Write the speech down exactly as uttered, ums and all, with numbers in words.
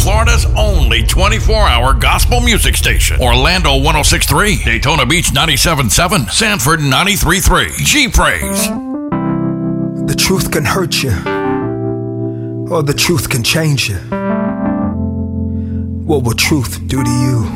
Florida's only twenty-four hour gospel music station. Orlando one oh six point three, Daytona Beach ninety-seven point seven, Sanford ninety-three point three. G-Praise. The truth can hurt you, or the truth can change you. What will truth do to you?